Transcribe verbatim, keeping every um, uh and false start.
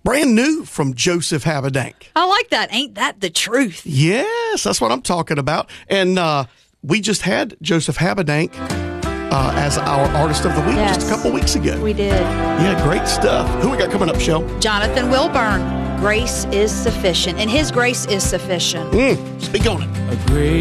Brand new from Joseph Habedank. I like that. Ain't that the truth? Yes, that's what I'm talking about. And uh, we just had Joseph Habedank uh, as our Artist of the Week Yes. just a couple weeks ago. We did. Yeah, great stuff. Who we got coming up, Shell? Jonathan Wilburn. Grace is sufficient, and his grace is sufficient. Mm, speak on it. A great